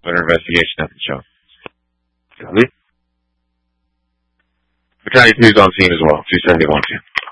Under investigation at the show. Battalion 2 is on scene as well. 271 team.